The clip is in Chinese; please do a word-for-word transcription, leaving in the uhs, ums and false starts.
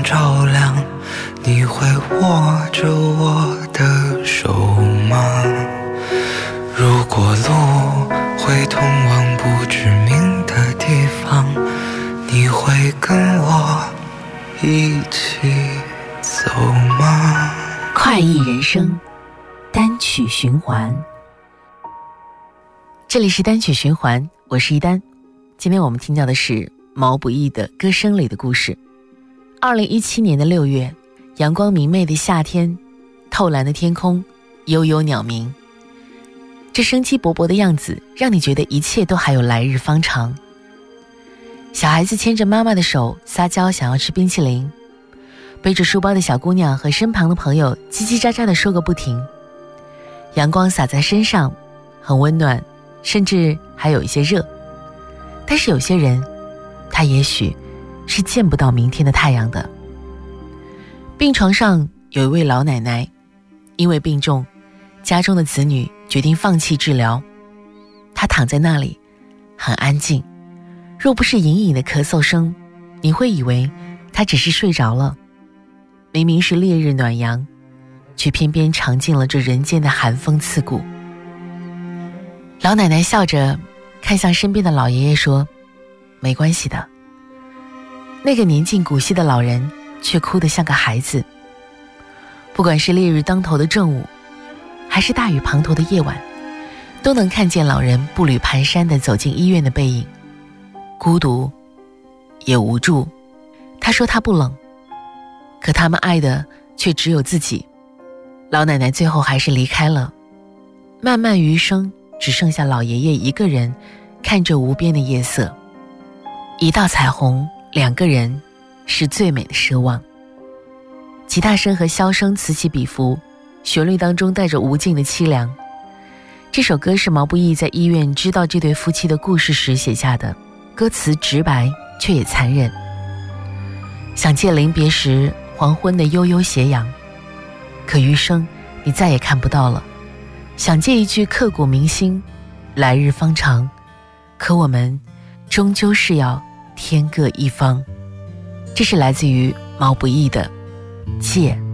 照亮，你会握着我的手吗？如果路会通往不知名的地方，你会跟我一起走吗？ 快意人生单曲循环，这里是单曲循环，我是一丹。今天我们听到的是毛不易的歌声里的故事。二零一七年的六月，阳光明媚的夏天，透蓝的天空，悠悠鸟鸣，这生机勃勃的样子让你觉得一切都还有来日方长。小孩子牵着妈妈的手撒娇想要吃冰淇淋，背着书包的小姑娘和身旁的朋友叽叽喳喳地说个不停。阳光洒在身上，很温暖，甚至还有一些热。但是有些人，他也许是见不到明天的太阳的。病床上有一位老奶奶，因为病重，家中的子女决定放弃治疗。她躺在那里，很安静，若不是隐隐的咳嗽声，你会以为她只是睡着了。明明是烈日暖阳，却偏偏尝尽了这人间的寒风刺骨。老奶奶笑着看向身边的老爷爷说，没关系的。那个年近古稀的老人却哭得像个孩子。不管是烈日当头的正午，还是大雨滂沱的夜晚，都能看见老人步履蹒跚地走进医院的背影，孤独也无助。他说他不冷，可他们爱的却只有自己。老奶奶最后还是离开了，漫漫余生只剩下老爷爷一个人看着无边的夜色。一道彩虹，两个人，是最美的奢望。吉他声和箫声此起彼伏，旋律当中带着无尽的凄凉。这首歌是毛不易在医院知道这对夫妻的故事时写下的，歌词直白却也残忍。想借临别时黄昏的悠悠斜阳，可余生你再也看不到了。想借一句刻骨铭心，来日方长，可我们终究是要天各一方。这是来自于毛不易的《借》。